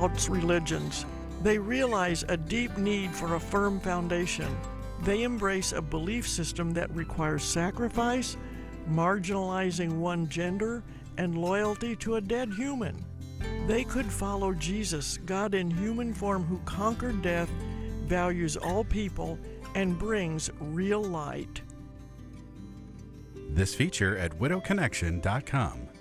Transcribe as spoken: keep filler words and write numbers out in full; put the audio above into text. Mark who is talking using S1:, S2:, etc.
S1: false religions. They realize a deep need for a firm foundation. They embrace a belief system that requires sacrifice, marginalizing one gender, and loyalty to a dead human. They could follow Jesus, God in human form, who conquered death, values all people, and brings real light.
S2: This feature at widow connection dot com.